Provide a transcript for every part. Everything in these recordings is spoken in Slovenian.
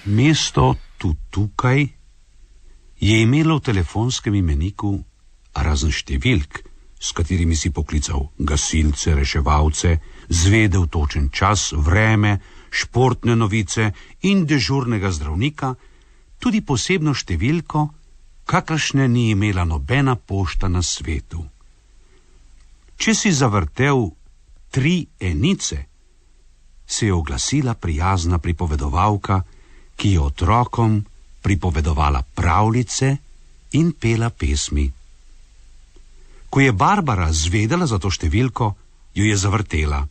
Mesto tukaj je imelo v telefonskem imeniku razen številk, s katerimi si poklical gasilce, reševalce, zvedel točen čas, vreme, športne novice in dežurnega zdravnika, tudi posebno številko, kakršne ni imela nobena pošta na svetu. Če si zavrtel 3 enice, se je oglasila prijazna pripovedovalka, ki je otrokom pripovedovala pravljice in pela pesmi. Ko je Barbara zvedela za to številko, jo je zavrtela.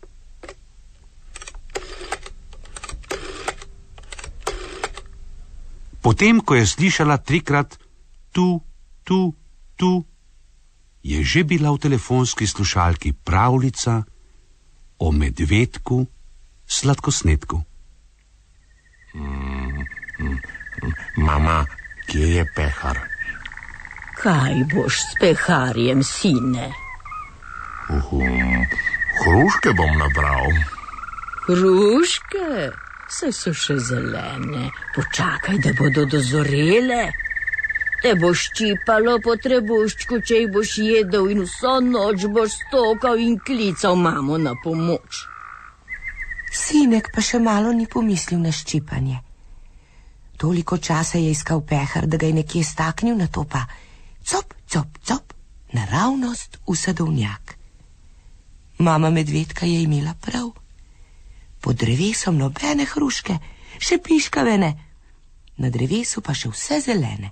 Potem, ko je slišala 3-krat tu, je že bila v telefonski slušalki pravljica o medvedku sladkosnedku. Mama, kje je pehar? Kaj boš s peharjem, sine? Hruške bom nabral. Hruške? Saj so še zelene. Počakaj, da bodo dozorele. Te bo ščipalo po trebuščku, če jih boš jedel, in vso noč boš stokal in klical mamo na pomoč. Sinek pa še malo ni pomislil na ščipanje. Toliko časa je iskal pehar, da ga je nekje staknil, na to pa cop, cop, cop, naravnost v sadovnjak. Mama medvedka je imela prav. Pod drevesom nobene hruške, še piškave ne. Na drevesu pa še vse zelene.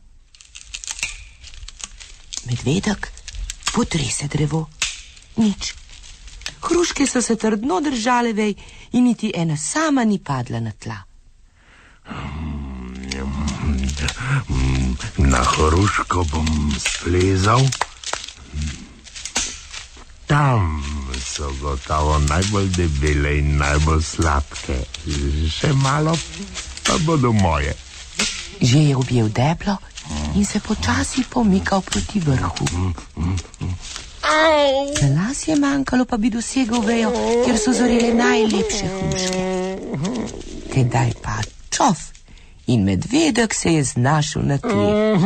Medvedek potrese drevo. Nič. Hruške so se trdno držale vej in niti ena sama ni padla na tla. Na hruško bom splezal. Tam so gotovo najbolj debele in najbolj sladke. Še malo pa bodo moje. Že je objel deblo in se počasi pomikal proti vrhu. Na las je manjkalo, pa bi dosegel vejo, kjer so zorele najlepše hruške. Tedaj pa čof in medvedek se je znašel na tleh.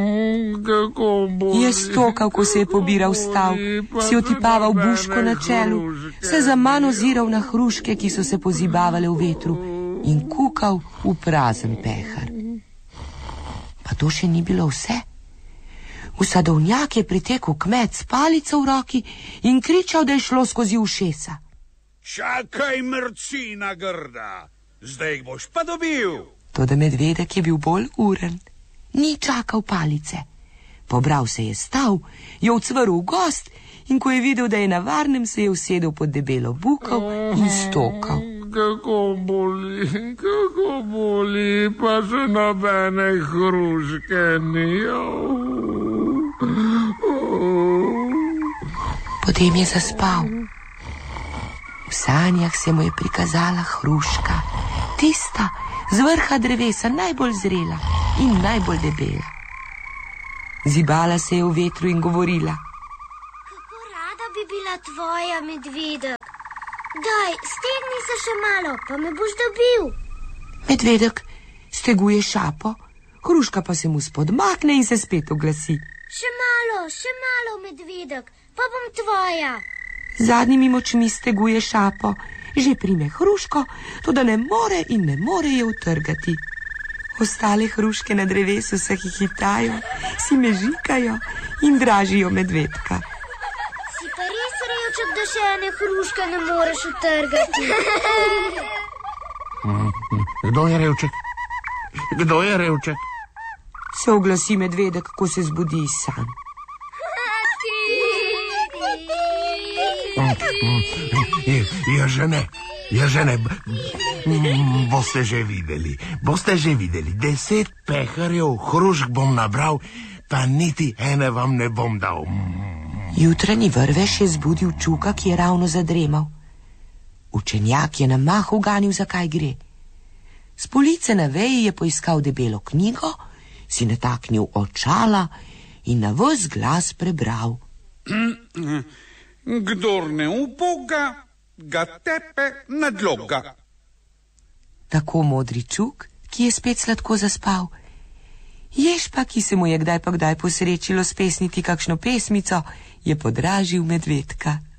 Je stokal, ko se je pobiral stav, si otipaval buško na čelu, se zaman oziral na hruške, ki so se pozibavale v vetru, in kukal v prazen pehar. Pa to še ni bilo vse. V sadovnjak je pritekel kmet s palico v roki in kričal, da je šlo skozi ušesa. Čakaj, mrcina grda, zdaj jih boš pa dobil. Toda medvedek je bil bolj uren. Ni čakal palice. Pobral se je stav, jo ucvrl v gost in ko je videl, da je na varnem, se je usedel pod debelo buko in stokal. Kako boli, pa še nobene hruške ni. Potem je zaspal. V sanjah se mu je prikazala hruška, tista z vrha drevesa, najbolj zrela in najbolj debela. Zibala se je v vetru in govorila. Kako rada bi bila tvoja, medvedek. Daj, stegni se še malo, pa me boš dobil. Medvedek steguje šapo, hruška pa se mu spodmakne in se spet oglasi. Še malo, medvedek, pa bom tvoja. Zadnjimi močmi steguje šapo, že prime hruško, toda ne more in ne more je utrgati. Ostale hruške na drevesu se hihitajo, si mežikajo in dražijo medvedka. Si pa res revček, da še ene hruške ne moreš utrgati. Kdo je revček? Kdo je revček? Se oglasi medvedek, ko se zbudi iz sanj. Ja že ne. Boste že videli. 10 peharjev hrušk bom nabral, pa niti ene vam ne bom dal. Jutranji vrvež je zbudil čuka, ki je ravno zadremal. Učenjak je na mah uganil, zakaj gre. S police na veji je poiskal debelo knjigo, si nataknil očala in na ves glas prebral. Kdor ne uboga, ga tepe nadloga. Tako modri čuk ki je spet sladko zaspal. Ježpa, ki se mu je kdaj pa kdaj posrečilo spesniti kakšno pesmico, je podražil medvedka.